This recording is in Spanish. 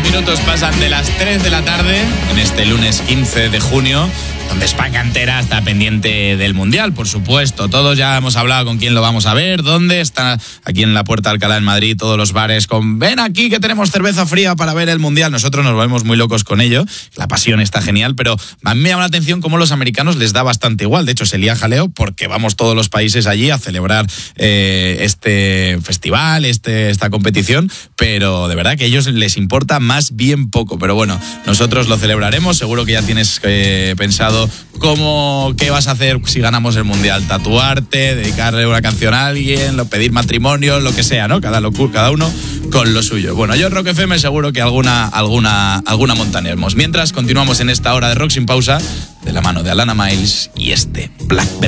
minutos pasan de las 3 de la tarde en este lunes 15 de junio, donde España entera está pendiente del Mundial, por supuesto. Todos ya hemos hablado con quién lo vamos a ver, dónde está aquí en la Puerta de Alcalá en Madrid, todos los bares con ven aquí que tenemos cerveza fría para ver el Mundial. Nosotros nos volvemos muy locos con ello, la pasión está genial, pero a mí me llama la atención cómo los americanos les da bastante igual. De hecho, se lía jaleo porque vamos todos los países allí a celebrar este festival, esta competición, pero de verdad que a ellos les importa más bien poco. Pero bueno, nosotros lo celebraremos, seguro que ya tienes pensado qué vas a hacer si ganamos el Mundial, tatuarte, dedicarle una canción a alguien, pedir matrimonio, lo que sea, ¿no? Cada uno con lo suyo. Bueno, yo en Rock FM seguro que alguna montaneamos. Mientras continuamos en esta hora de Rock sin pausa, de la mano de Alana Miles y este Blackbird.